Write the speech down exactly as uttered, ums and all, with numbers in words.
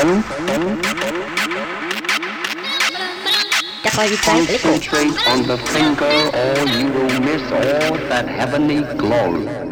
Concentrate on the finger or you will miss all that heavenly glory.